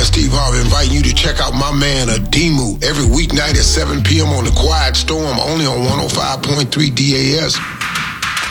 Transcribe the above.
Steve Harvey inviting you to check out my man Adimu every weeknight at 7 p.m. on The Quiet Storm, only on 105.3 DAS.